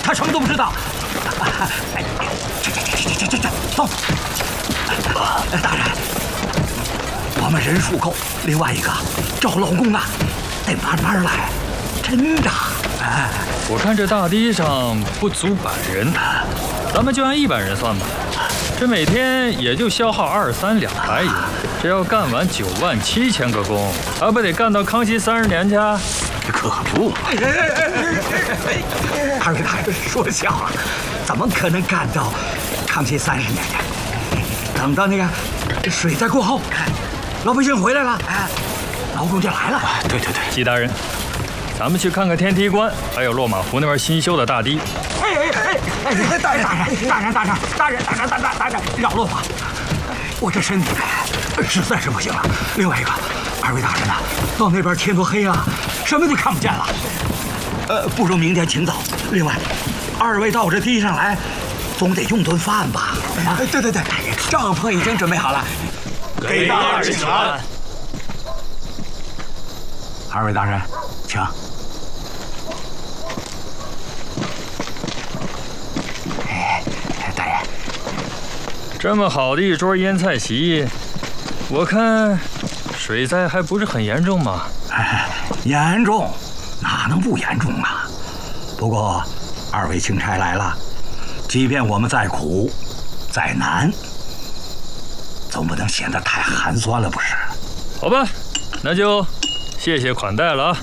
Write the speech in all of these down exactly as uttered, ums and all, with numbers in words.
他什么都不知道。哎，这这这这这这，走！大人，我们人数够，另外一个赵老公啊，得慢慢来，真的。哎， 我看这大堤上不足百人，咱们就按一百人算吧。这每天也就消耗二三两白银，这要干完九万七千个工，还不得干到康熙三十年去？ 可不。二位大人说笑了，怎么可能干到康熙三十年去？等到那个水灾过后，老百姓回来了，哎，劳工就来了。对对对， 季大人，咱们去看看天梯关，还有落马湖那边新修的大堤。 哎哎哎哎！大人大人大人大人大人大人大人大人大人，饶了我！我这身体实在是不行了。另外一个，二位大人呐，到那边天都黑了，什么都看不见了。呃，不如明天请早。另外，二位到我这堤上来，总得用顿饭吧？啊，对对对，帐篷已经准备好了。 给大人请安。 二位大人，请。哎，大人， 这么好的一桌腌菜席，我看水灾还不是很严重嘛？ 哎，严重，哪能不严重啊？不过，二位钦差来了，即便我们再苦、再难，总不能显得太寒酸了，不是？ 好吧，那就谢谢款待了啊。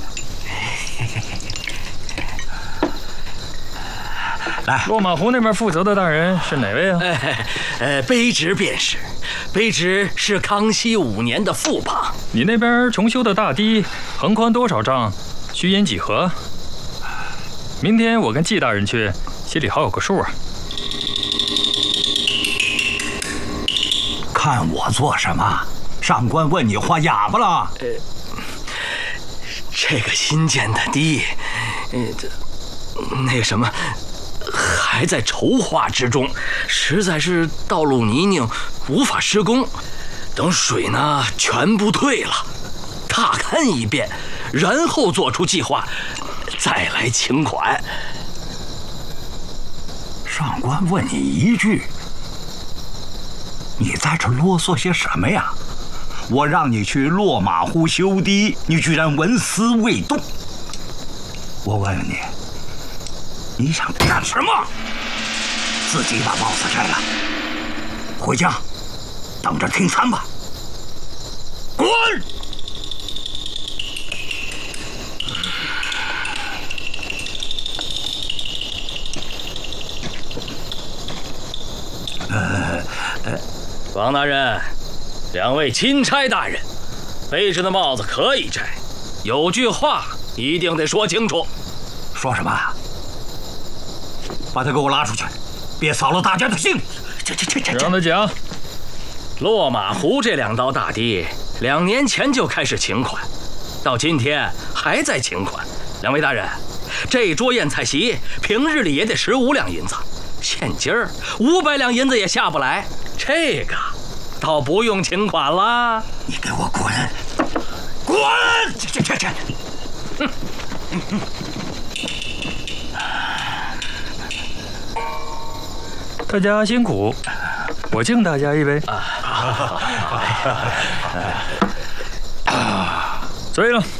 来， 落马湖那边负责的大人是哪位啊？ 哎，呃，卑职便是，卑职是康熙五年的副榜。 你那边重修的大堤横宽多少丈？虚盐几何？明天我跟季大人去，心里好有个数啊。 看我做什么？上官问你话哑巴了？ 呃，这个新建的堤，呃，这那个什么，还在筹划之中，实在是道路泥泞，无法施工。等水呢全部退了，踏勘一遍，然后做出计划，再来请款。 上官问你一句，你在这啰嗦些什么呀？我让你去落马湖修堤，你居然纹丝未动。我问问你，你想干什么？自己把帽子摘了，回家等着听参吧。滚！呃呃， 王大人，两位钦差大人，卑职的帽子可以摘，有句话一定得说清楚。 说什么？把他给我拉出去，别扫了大家的兴。这这这这， 让他讲。 落马湖这两道大堤，两年前就开始请款，到今天还在请款。两位大人，这桌宴菜席平日里也得十五两银子，现今儿五百两银子也下不来，这个倒不用请款了。 你给我滚！滚！这这这这！嗯嗯嗯。 大家辛苦，我敬大家一杯。啊，醉了。